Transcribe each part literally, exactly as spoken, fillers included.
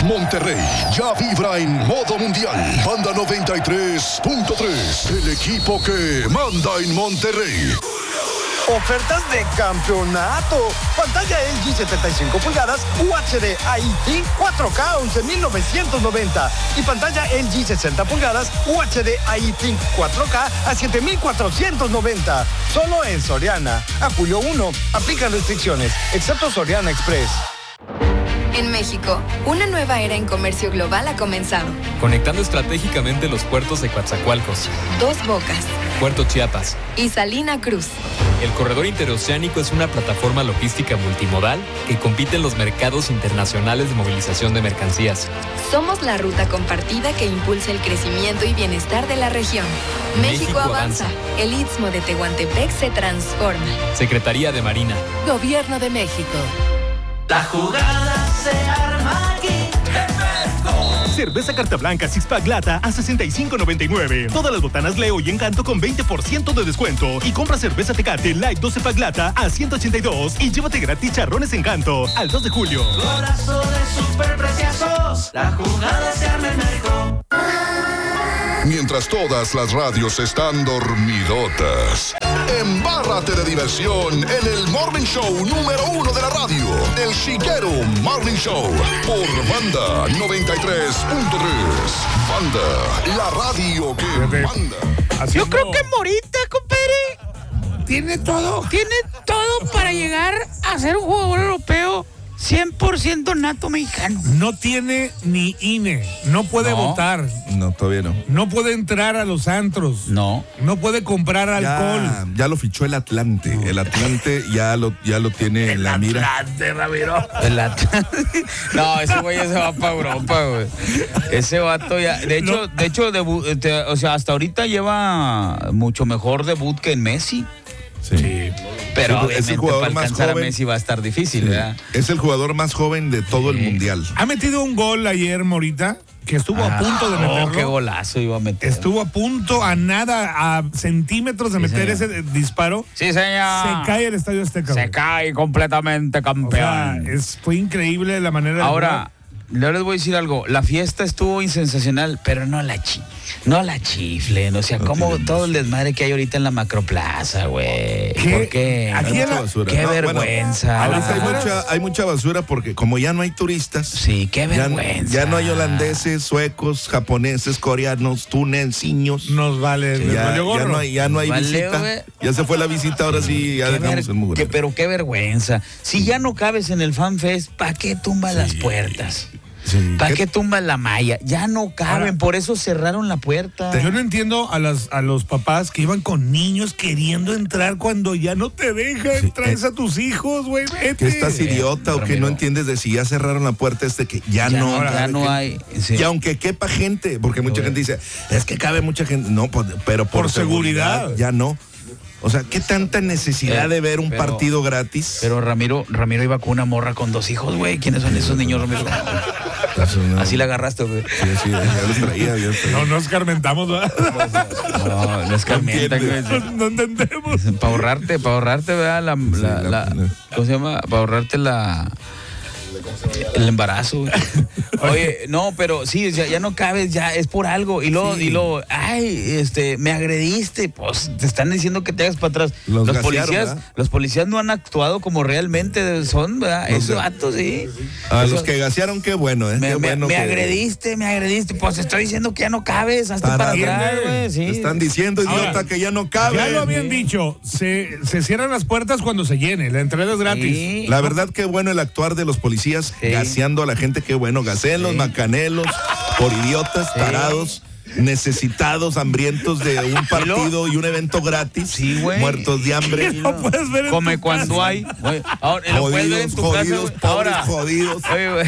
Monterrey ya vibra en modo mundial. Banda noventa y tres punto tres, el equipo que manda en Monterrey. Ofertas de campeonato. Pantalla L G setenta y cinco pulgadas U H D I T cuatro K once mil novecientos noventa y pantalla L G sesenta pulgadas U H D I T cuatro K a siete mil cuatrocientos noventa. Solo en Soriana. A julio primero. Aplican restricciones, excepto Soriana Express. En México, una nueva era en comercio global ha comenzado. Conectando estratégicamente los puertos de Coatzacoalcos, Dos Bocas Puerto Chiapas y Salina Cruz. El corredor interoceánico es una plataforma logística multimodal que compite en los mercados internacionales de movilización de mercancías. Somos la ruta compartida que impulsa el crecimiento y bienestar de la región. México, México avanza. avanza. El Istmo de Tehuantepec se transforma. Secretaría de Marina. Gobierno de México. La jugada se arma aquí. Cerveza Carta Blanca Six Pack Lata a sesenta y cinco noventa y nueve. Todas las botanas Leo y Encanto con veinte por ciento de descuento. Y compra cerveza Tecate Light doce Pack Lata a ciento ochenta y dos. Y llévate gratis charrones Encanto al dos de julio. Golazo de superpreciosos. La jugada se arma en México. Mientras todas las radios están dormidotas, embárrate de diversión en el Morning Show número uno de la radio, El Chiquero Morning Show, por Banda noventa y tres punto tres. Banda, la radio que manda. Yo creo que Morita, compadre, tiene todo, tiene todo para llegar a ser un jugador europeo cien por ciento nato mexicano. No tiene ni I N E, no puede no, votar. No, todavía no. No puede entrar a los antros. No. No puede comprar ya, alcohol. Ya lo fichó el Atlante. No. El Atlante ya lo, ya lo tiene en la mira. El Atlante, Ramiro. El Atlante. No, ese güey ya se va para Europa, güey. Ese vato ya. De hecho, no. de hecho, debu- te, o sea, hasta ahorita lleva mucho mejor debut que en Messi. Sí. sí. Pero sí, obviamente es el jugador para alcanzar más joven, a Messi va a estar difícil, sí. ¿verdad? Es el jugador más joven de todo sí. el mundial. Ha metido un gol ayer, Morita, que estuvo ah, a punto de meterlo. Oh, qué golazo iba a meter. Estuvo a punto, a nada, a centímetros de sí, meter señor. ese disparo. Sí, señor. Se cae el Estadio Azteca. Se güey. cae completamente, campeón. O sea, es, fue increíble la manera de Ahora, jugar. Yo les voy a decir algo, la fiesta estuvo insensacional, pero no la chi, no la chiflen, o sea, no como todo el desmadre que hay ahorita en la Macroplaza, güey. ¿Por qué? Aquí hay mucha basura. Qué no, vergüenza. Bueno, hay mucha, hay mucha basura porque como ya no hay turistas. Sí, qué vergüenza. Ya, ya no hay holandeses, suecos, japoneses, coreanos, tunecinos. Nos vale, sí, ya, ya no hay, ya no hay vale, visita. Wey. Ya se fue la visita, ahora sí, ya qué dejamos ver, el mugre. Que, pero qué vergüenza. Si ya no cabes en el FanFest, ¿para qué tumbas sí. las puertas? Sí. ¿Para qué tumbas la malla? Ya no caben, ahora, por eso cerraron la puerta. Yo no entiendo a, las, a los papás que iban con niños queriendo entrar cuando ya no te dejan. Sí. Traes a tus hijos, güey. Que estás idiota eh, o que mira. no entiendes de si ya cerraron la puerta este que ya, ya no. Ya no hay. Sí. Y aunque quepa gente, porque mucha gente dice, es que cabe mucha gente. No, pero por, por seguridad, seguridad ya no. O sea, ¿qué tanta necesidad pero, de ver un pero, partido gratis? Pero Ramiro, Ramiro iba con una morra con dos hijos, güey. ¿Quiénes son esos niños, Ramiro? No. Así la agarraste, güey. Sí, sí, ya los traía. Ya traía. No, no escarmentamos, ¿verdad? No, no escarmenta, güey. No, no entendemos. Para ahorrarte, para ahorrarte, ¿verdad? La, sí, la, la, la, ¿cómo se llama? Para ahorrarte la... El embarazo, güey. Oye, no, pero sí, ya, ya no cabes, ya es por algo. Y luego, sí. y luego, ay, este, me agrediste. Pues te están diciendo que te hagas para atrás. Los, los policías, ¿verdad? Los policías no han actuado como realmente son, ¿verdad? No, Esos vatos, sí. A Eso, los que gasearon, qué bueno, ¿eh? Me, qué me, bueno me que... agrediste, me agrediste. Pues estoy diciendo que ya no cabes, hazte para, para atrás, güey. Sí. Están diciendo, idiota, ahora, que ya no cabe. Ya lo habían sí. dicho, se, se cierran las puertas cuando se llene, la entrada es gratis. Sí. La verdad, qué bueno el actuar de los policías, sí. gaseando a la gente, qué bueno, gaseen los sí. macanelos por idiotas, sí. tarados, necesitados, hambrientos de un partido y un evento gratis, sí, muertos de hambre. No, no puedes ver en come cuando casa. Hay. Wey, ahora, jodidos, puedes ver en tu jodidos, casa, pobres, ahora, jodidos. Oye, güey.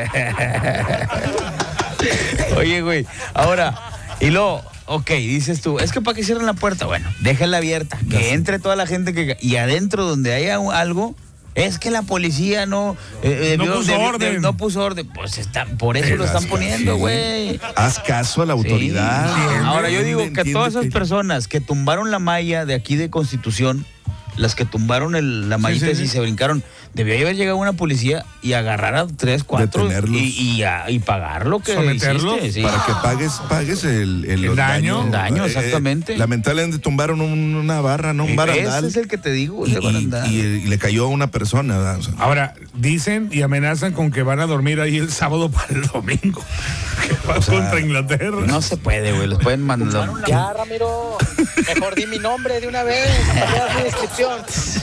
Oye, güey, ahora, y luego, ok, dices tú, es que para que cierren la puerta, bueno, déjenla abierta, que sí. entre toda la gente que y adentro donde haya algo. Es que la policía no eh, no, debió, puso debió, orden. De, no puso orden. Pues está, por eso Pero lo están poniendo, güey. Sí. Haz caso a la autoridad. Sí. Ahora yo digo que todas esas personas que tumbaron la malla de aquí de Constitución, las que tumbaron el, la mallita Sí, sí, y sí. se brincaron. Debió haber llegado una policía y agarrar a tres, cuatro Detenerlos. y, y, a- y pagar lo que Someterlos hiciste. Sí. Para que pagues, pagues el, el, El los daño. daños. El daño, Eh, exactamente. lamentablemente tumbaron un- una barra, ¿no? Un barandal. Ese es el que te digo, y, ese barandal. y- y le cayó a una persona. ¿verdad? O sea, Ahora, dicen y amenazan con que van a dormir ahí el sábado para el domingo. Que va contra Inglaterra. No se puede, güey. Los pueden mandar. Ya, Ramiro, mejor di mi nombre de una vez, para que hagas mi descripción.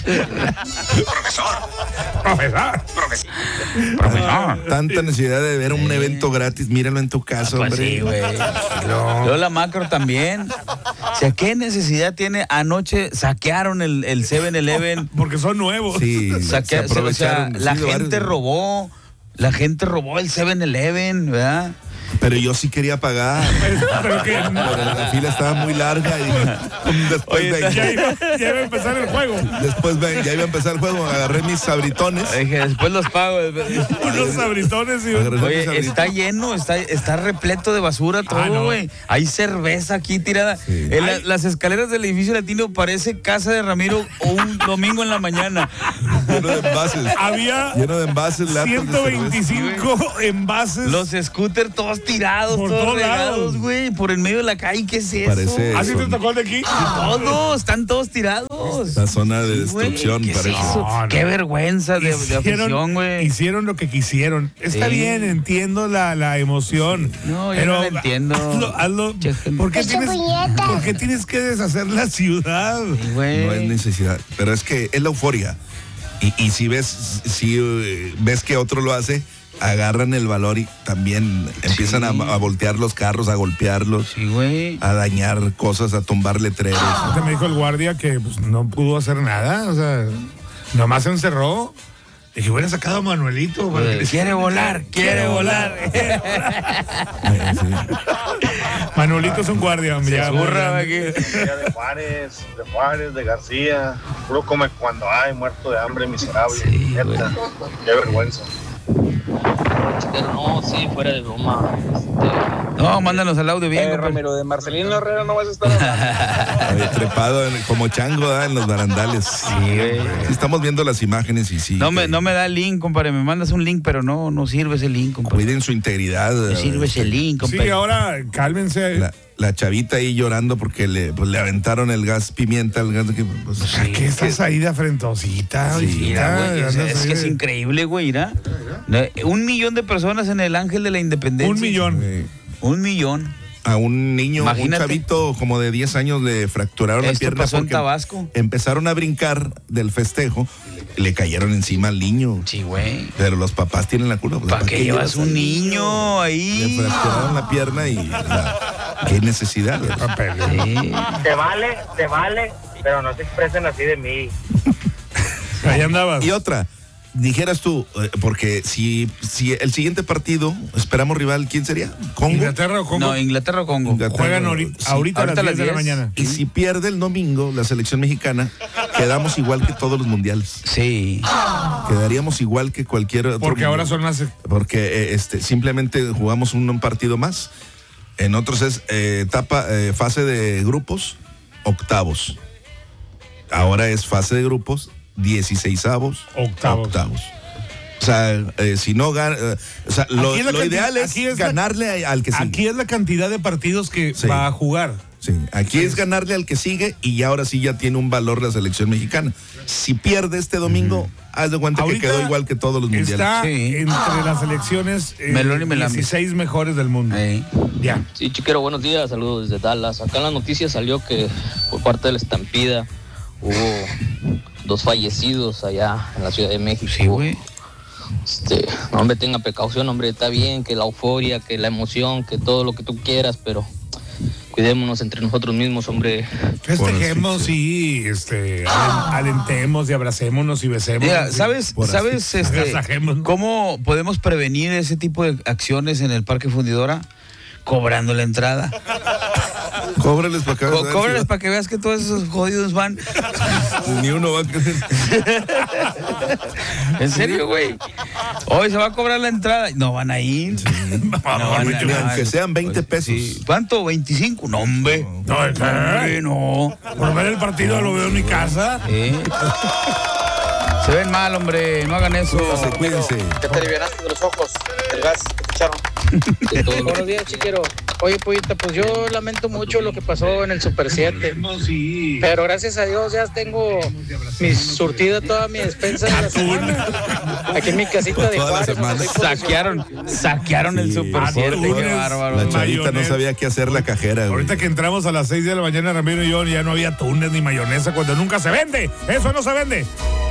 Profesor. Profesor. tanta necesidad de ver un evento gratis, míralo en tu casa, Pues hombre. sí, güey. Luego la macro también. O sea, ¿qué necesidad tiene? Anoche saquearon el, el seven eleven. Porque son nuevos. Sí, Saquea- se o sea, aprovecharon. la Sí, de gente varios. robó. La gente robó el seven eleven, ¿verdad? Pero yo sí quería pagar. Pero que Pero la fila estaba muy larga y después Oye, ven- ya iba, ya iba a empezar el juego. después ven, ya iba a empezar el juego, agarré mis sabritones. Dije, después los pago. Unos sabritones y un... Agarré mis Oye, sabritones. está lleno, está, está repleto de basura Ah, todo, no. güey. Hay cerveza aquí tirada. Sí. En la- las escaleras del edificio latino parece casa de Ramiro o un domingo en la mañana. Lleno de envases. Había Lleno de envases, latas de ciento veinticinco envases. Los scooters todos tirados, Por todos todos regados, lados. güey, por el medio de la calle. ¿Qué es eso? Parece- ¿Así te son- tocó el de aquí? Todos, están todos tirados. La zona de Sí, güey, destrucción, ¿qué es parece. eso? No, no. Qué vergüenza de, de Hicieron, afición, güey. hicieron lo que quisieron. Está Sí. bien, entiendo la, la emoción. No, yo pero no la entiendo. Hazlo, hazlo. Che, gente. ¿Por, qué tienes, ¿Por qué tienes que deshacer la ciudad? Sí, güey. No es necesidad, pero es que es la euforia. Y, y si ves, si eh, ves que otro lo hace, agarran el valor y también empiezan Sí. a, a voltear los carros, a golpearlos, Sí, güey. a dañar cosas, a tumbar letreros. Ahorita me dijo el guardia que pues, no pudo hacer nada, o sea, nomás se encerró. Dije, hubiera sacado a Manuelito. para que le- Quiere volar, quiere volar. Eh, sí. Manuelito es un guardia, hombre. ya, muy Zurra, grande. aquí. De Juárez, de Juárez, de García, puro come cuando hay, muerto de hambre, miserable. Sí, neta, güey. qué vergüenza. Pero no, sí, fuera de broma. No, mándanos al audio bien, Eh, compadre. Ramiro, de Marcelino Herrera no vas a estar hablando. Oye, trepado en- como chango, ¿verdad? En los barandales. Sí, güey. Sí, estamos viendo las imágenes y sí. No me, que no me da el link, compadre. Me mandas un link, pero no, no sirve ese link, compadre. Cuiden su integridad. No sirve este, ese link, Sí, compadre. ahora cálmense. La, la chavita ahí llorando porque le, pues, le aventaron el gas pimienta, el gas que, pues, ¿A qué estás ahí de afrentosita? Sí, hijita? Mira, güey, es, Andas es ahí que es de- increíble, güey, mira. Un millón de personas en el Ángel de la Independencia. Un millón. eh, Un millón. a un niño, Imagínate. un chavito como de diez años le fracturaron la Esto pierna pasó en porque Tabasco. empezaron a brincar del festejo, le cayeron encima al niño. Sí, güey. Pero los papás tienen la culpa. pues, ¿Para qué llevas un al niño Le ahí? fracturaron la pierna y la- qué necesidad. Sí. Te vale, te vale, pero no se expresen así de mí. Ahí andabas. Y otra, dijeras tú, eh, porque si, si el siguiente partido, esperamos rival, ¿quién sería? ¿Congo? ¿Inglaterra o Congo? No, Inglaterra o Congo. Inglaterra. Juegan ahorita, Sí. ahorita a las ahorita a diez de la las diez. mañana. Y si pierde el domingo la selección mexicana, quedamos igual que todos los mundiales. Sí. Quedaríamos igual que cualquier otro Porque ahora mundial. son más... Porque eh, este, simplemente jugamos un, un partido más. En otros es eh, etapa, eh, fase de grupos, octavos. Ahora es fase de grupos, dieciseisavos, Octavos. octavos. O sea, eh, si no gana, eh, o sea, lo, Aquí es la lo canti- ideal es, aquí es la- ganarle al que sigue. Aquí es la cantidad de partidos que Sí. va a jugar. Sí, aquí es ganarle al que sigue y ahora sí ya tiene un valor la selección mexicana. Si pierde este domingo, haz de cuenta Ahorita que quedó igual que todos los mundiales. Está Sí. entre las selecciones eh, Melón y Melambes. dieciséis mejores del mundo. Ey. Ya. Sí, chiquero, buenos días, saludos desde Dallas. Acá en las noticias salió que por parte de la estampida hubo dos fallecidos allá en la Ciudad de México. Sí, güey. Este, no, hombre, tenga precaución, hombre, está bien que la euforia, que la emoción, que todo lo que tú quieras, pero cuidémonos entre nosotros mismos, hombre. Festejemos y este, alen- alentemos y abracémonos y besémonos. Mira, y- ¿sabes, por ¿sabes así. este, Agasajémonos. cómo podemos prevenir ese tipo de acciones en el Parque Fundidora? Cobrando la entrada. Cóbrales para que veas. Co- cóbrales para que veas que todos esos jodidos van. Ni uno va a creer. ¿En serio, güey? Hoy se va a cobrar la entrada. No van a ir. No, no van a ir. Aunque sean veinte pesos. Sí. ¿Cuánto? ¿veinticinco? No, hombre. No, Hombre, no. por ver el partido lo veo en mi casa. ¿Eh? Se ven mal, hombre. No hagan eso. Cuídense, cuídense. Que te alivianaste de los ojos. El gas que te echaron. Buenos días, chiquero. Oye, Pollita, pues yo lamento mucho lo que pasó en el Super siete. Pero gracias a Dios ya tengo mi surtida, toda mi despensa de la semana. Aquí en mi casita de Juárez. Saquearon, saquearon el Super siete. Qué bárbaro. La chavita no sabía qué hacer la cajera. Güey. Ahorita que entramos a las seis de la mañana, Ramiro y yo, ya no había túnez ni mayonesa cuando nunca se vende. Eso no se vende.